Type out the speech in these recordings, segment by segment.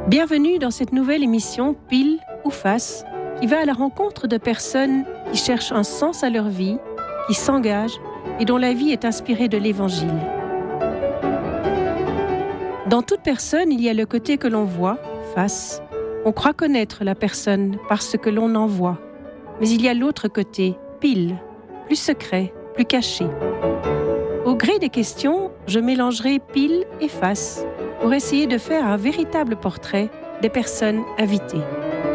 Bienvenue dans cette nouvelle émission Pile ou Face, qui va à la rencontre de personnes qui cherchent un sens à leur vie, qui s'engagent et dont la vie est inspirée de l'Évangile. Dans toute personne, il y a le côté que l'on voit, face. On croit connaître la personne parce que l'on en voit. Mais il y a l'autre côté, pile, plus secret, plus caché. Au gré des questions, je mélangerai pile et face pour essayer de faire un véritable portrait des personnes invitées.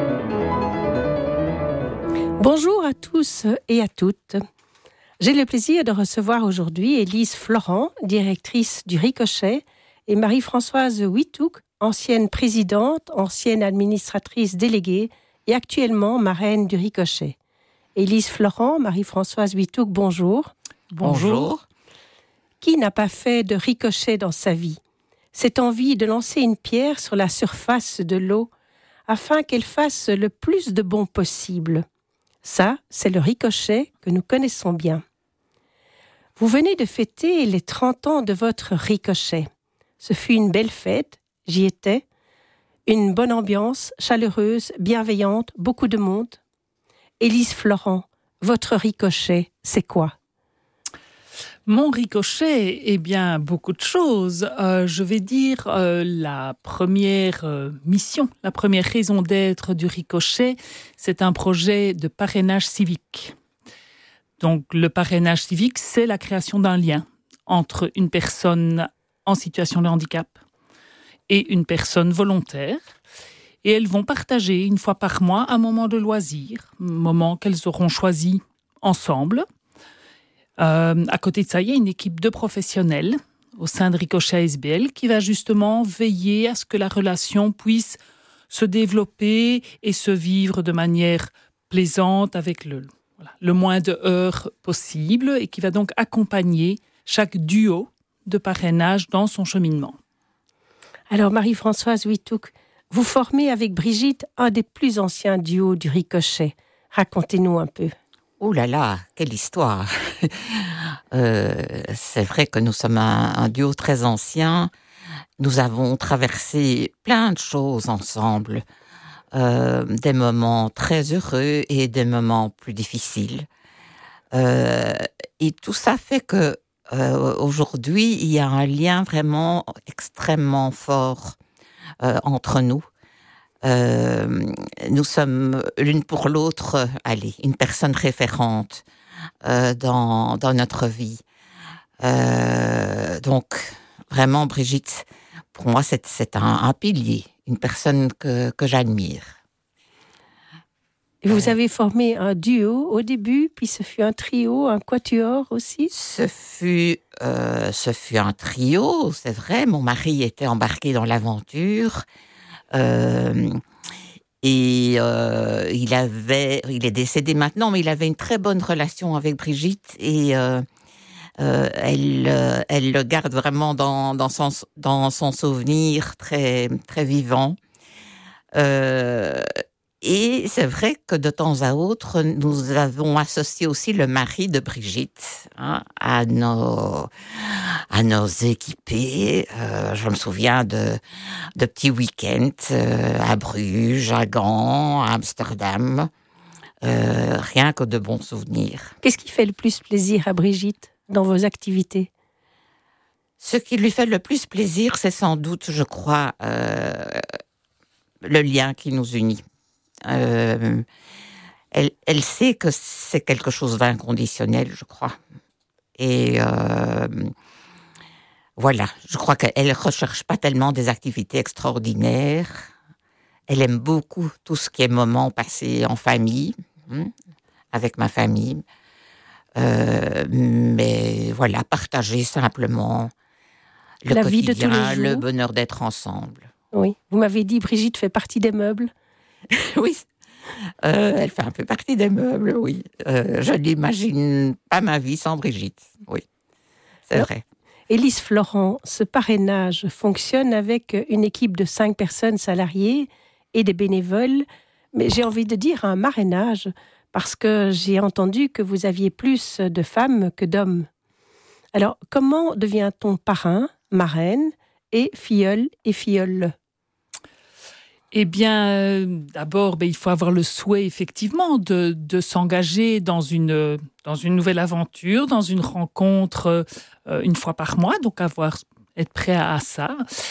Bonjour à tous et à toutes. J'ai le plaisir de recevoir aujourd'hui Élise Florent, directrice du Ricochet, et Marie-Françoise Withouk, ancienne présidente, ancienne administratrice déléguée et actuellement marraine du Ricochet. Élise Florent, Marie-Françoise Withouk, bonjour. Bonjour. Qui n'a pas fait de ricochet dans sa vie ? Cette envie de lancer une pierre sur la surface de l'eau afin qu'elle fasse le plus de bon possible. Ça, c'est le ricochet que nous connaissons bien. Vous venez de fêter les 30 ans de votre ricochet. Ce fut une belle fête, j'y étais. Une bonne ambiance, chaleureuse, bienveillante, beaucoup de monde. Élise Florent, votre ricochet, c'est quoi ? Mon ricochet, eh bien, beaucoup de choses. Je vais dire la première mission, la première raison d'être du ricochet, c'est un projet de parrainage civique. Donc, le parrainage civique, c'est la création d'un lien entre une personne en situation de handicap et une personne volontaire. Et elles vont partager une fois par mois un moment de loisir, un moment qu'elles auront choisi ensemble. À côté de ça, il y a une équipe de professionnels au sein de Ricochet SBL qui va justement veiller à ce que la relation puisse se développer et se vivre de manière plaisante avec le moins de heurts possible et qui va donc accompagner chaque duo de parrainage dans son cheminement. Alors Marie-Françoise Withouk, vous formez avec Brigitte un des plus anciens duos du Ricochet. Racontez-nous un peu. Oh là là, quelle histoire. C'est vrai que nous sommes un duo très ancien. Nous avons traversé plein de choses ensemble. Des moments très heureux et des moments plus difficiles. Et tout ça fait que aujourd'hui, il y a un lien vraiment extrêmement fort entre nous. Nous sommes l'une pour l'autre, une personne référente dans notre vie. Donc, vraiment, Brigitte, pour moi, c'est un pilier, une personne que j'admire. Et vous avez formé un duo au début, puis ce fut un trio, un quatuor aussi ? Ce fut un trio, c'est vrai. Mon mari était embarqué dans l'aventure. Il est décédé maintenant, mais il avait une très bonne relation avec Brigitte et elle le garde vraiment dans son souvenir très, très vivant. Et c'est vrai que de temps à autre, nous avons associé aussi le mari de Brigitte à nos équipés. Je me souviens de petits week-ends à Bruges, à Gand, à Amsterdam. Rien que de bons souvenirs. Qu'est-ce qui fait le plus plaisir à Brigitte dans vos activités ? Ce qui lui fait le plus plaisir, c'est sans doute, je crois, le lien qui nous unit. Elle sait que c'est quelque chose d'inconditionnel, je crois. Et voilà, je crois qu'elle ne recherche pas tellement des activités extraordinaires. Elle aime beaucoup tout ce qui est moment passé en famille, avec ma famille. Mais voilà, partager simplement le la quotidien, vie de tous les jours. Le bonheur d'être ensemble. Oui, vous m'avez dit Brigitte fait partie des meubles. Oui, elle fait un peu partie des meubles, oui. Je n'imagine pas ma vie sans Brigitte, oui, c'est vrai. Élise Florent, ce parrainage fonctionne avec une équipe de 5 personnes salariées et des bénévoles, mais j'ai envie de dire un marrainage, parce que j'ai entendu que vous aviez plus de femmes que d'hommes. Alors, comment devient-on parrain, marraine et filleul et filleule ? Eh bien, d'abord, il faut avoir le souhait, effectivement, de s'engager dans une nouvelle aventure, dans une rencontre une fois par mois, donc être prêt à ça.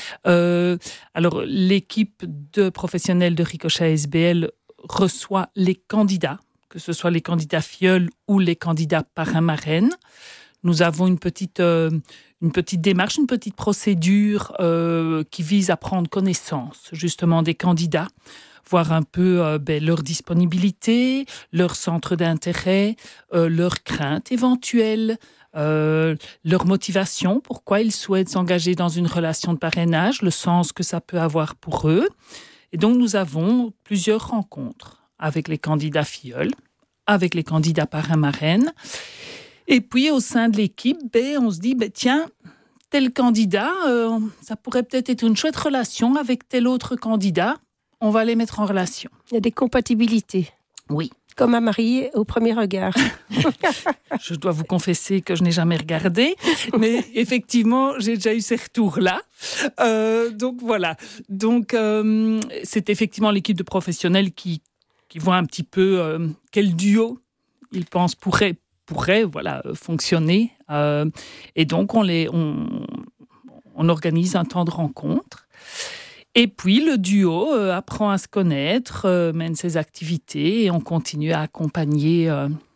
Alors, l'équipe de professionnels de Ricochet ASBL reçoit les candidats, que ce soit les candidats filleuls ou les candidats parrain-marraine. Nous avons une petite démarche, une petite procédure qui vise à prendre connaissance justement des candidats, voir un peu leur disponibilité, leur centre d'intérêt, leurs craintes éventuelles, leur motivation, pourquoi ils souhaitent s'engager dans une relation de parrainage, le sens que ça peut avoir pour eux. Et donc nous avons plusieurs rencontres avec les candidats filleuls, avec les candidats parrain-marraine. Et puis, au sein de l'équipe, on se dit, tiens, tel candidat, ça pourrait peut-être être une chouette relation avec tel autre candidat. On va les mettre en relation. Il y a des compatibilités. Oui. Comme à marier au premier regard. Je dois vous confesser que je n'ai jamais regardé, mais effectivement, j'ai déjà eu ces retours-là. Donc, voilà. Donc, c'est effectivement l'équipe de professionnels qui voit un petit peu quel duo ils pensent pourrait fonctionner. Et donc, on organise un temps de rencontre. Et puis, le duo apprend à se connaître, mène ses activités et on continue à accompagner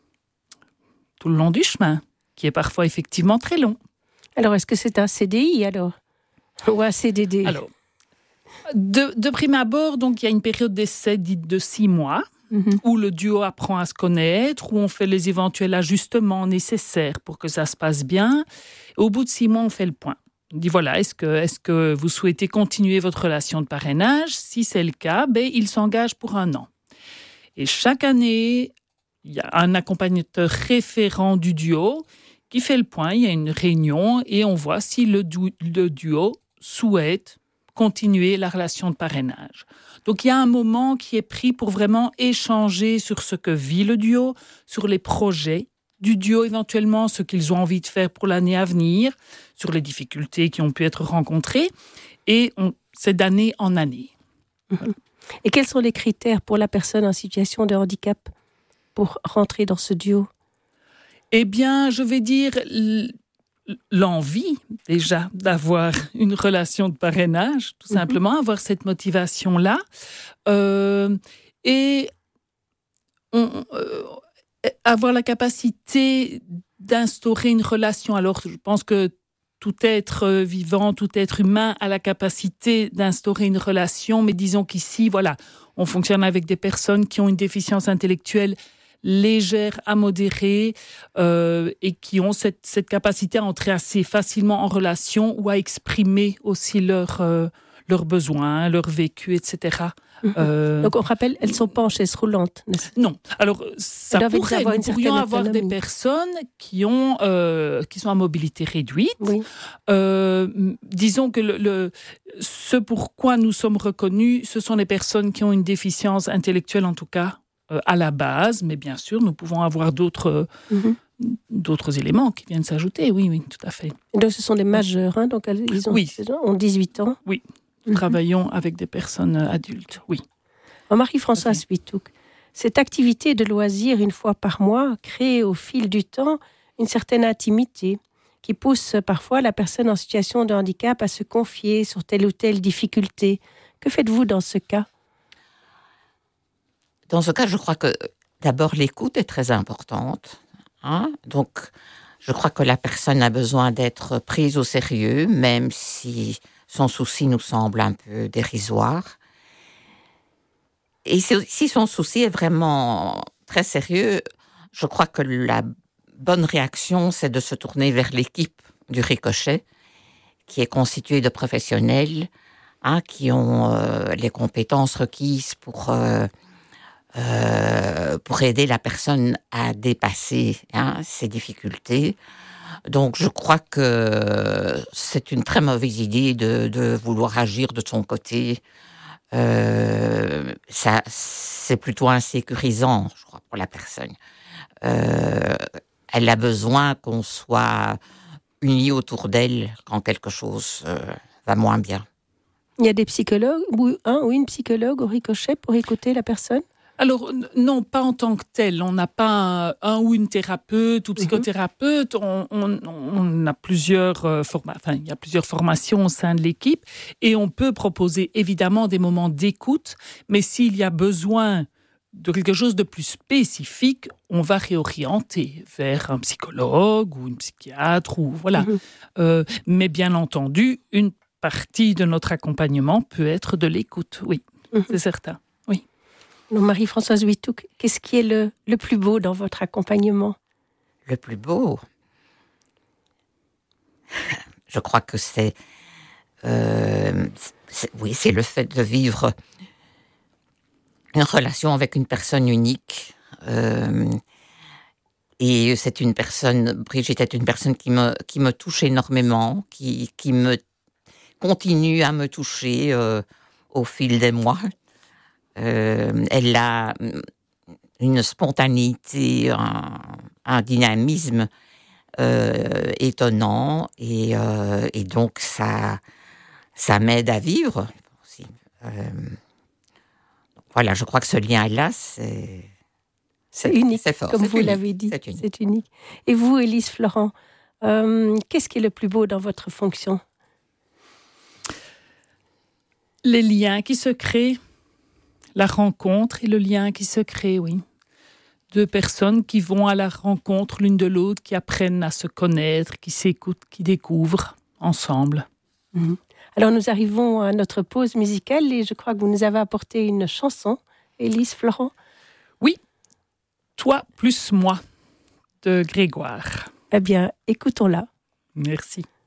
tout le long du chemin, qui est parfois effectivement très long. Alors, est-ce que c'est un CDI alors ou un CDD? Alors, de prime abord, donc, il y a une période d'essai dite de 6 mois. Où le duo apprend à se connaître, où on fait les éventuels ajustements nécessaires pour que ça se passe bien. Et au bout de 6 mois, on fait le point. On dit voilà, est-ce que vous souhaitez continuer votre relation de parrainage? Si c'est le cas, il s'engage pour 1 an. Et chaque année, il y a un accompagnateur référent du duo qui fait le point. Il y a une réunion et on voit si le duo souhaite continuer la relation de parrainage. Donc, il y a un moment qui est pris pour vraiment échanger sur ce que vit le duo, sur les projets du duo éventuellement, ce qu'ils ont envie de faire pour l'année à venir, sur les difficultés qui ont pu être rencontrées. Et c'est d'année en année. Voilà. Et quels sont les critères pour la personne en situation de handicap pour rentrer dans ce duo? Eh bien, je vais dire l'envie déjà d'avoir une relation de parrainage, tout simplement, avoir cette motivation-là. Et avoir la capacité d'instaurer une relation. Alors, je pense que tout être vivant, tout être humain a la capacité d'instaurer une relation, mais disons qu'ici, voilà, on fonctionne avec des personnes qui ont une déficience intellectuelle légère à modérée et qui ont cette capacité à entrer assez facilement en relation ou à exprimer aussi leurs besoins, leur vécu, etc. Donc on rappelle, elles ne sont pas en chaise roulante. Non. Alors, nous pourrions avoir des personnes qui sont à mobilité réduite. Oui. Disons que ce pourquoi nous sommes reconnus, ce sont les personnes qui ont une déficience intellectuelle, en tout cas, à la base. Mais bien sûr, nous pouvons avoir d'autres éléments qui viennent s'ajouter. Oui, tout à fait. Et donc, ce sont des majeurs, hein, donc ils ont 18 ans. Oui. Nous travaillons avec des personnes adultes, oui. Marie-Françoise Withouk, cette activité de loisir une fois par mois crée au fil du temps une certaine intimité qui pousse parfois la personne en situation de handicap à se confier sur telle ou telle difficulté. Que faites-vous dans ce cas? Dans ce cas, je crois que d'abord l'écoute est très importante. Donc, je crois que la personne a besoin d'être prise au sérieux, même si son souci nous semble un peu dérisoire. Et si son souci est vraiment très sérieux, je crois que la bonne réaction, c'est de se tourner vers l'équipe du Ricochet, qui est constituée de professionnels qui ont les compétences requises pour aider la personne à dépasser ses difficultés. Donc, je crois que c'est une très mauvaise idée de vouloir agir de son côté. Ça, c'est plutôt insécurisant, je crois, pour la personne. Elle a besoin qu'on soit unis autour d'elle quand quelque chose va moins bien. Il y a des psychologues, ou un ou une psychologue au Ricochet pour écouter la personne? Alors, non, pas en tant que tel. On n'a pas un ou une thérapeute ou psychothérapeute. On a plusieurs il y a plusieurs formations au sein de l'équipe et on peut proposer évidemment des moments d'écoute, mais s'il y a besoin de quelque chose de plus spécifique, on va réorienter vers un psychologue ou une psychiatre ou voilà. Mais bien entendu, une partie de notre accompagnement peut être de l'écoute, oui, c'est certain. Donc, Marie-Françoise Huitou, qu'est-ce qui est le plus beau dans votre accompagnement? Le plus beau, je crois que c'est le fait de vivre une relation avec une personne unique. Et c'est une personne, Brigitte est une personne qui me touche énormément, qui me continue à me toucher au fil des mois. Elle a une spontanéité, un dynamisme étonnant et donc ça m'aide à vivre aussi. Voilà, je crois que ce lien-là, c'est unique, c'est fort, comme c'est vous unique, l'avez dit. C'est unique. Et vous, Élise Florent, qu'est-ce qui est le plus beau dans votre fonction? Les liens qui se créent. La rencontre et le lien qui se crée, oui. Deux personnes qui vont à la rencontre l'une de l'autre, qui apprennent à se connaître, qui s'écoutent, qui découvrent ensemble. Alors nous arrivons à notre pause musicale et je crois que vous nous avez apporté une chanson, Élise Florent. Oui, Toi plus moi, de Grégoire. Eh bien, écoutons-la. Merci.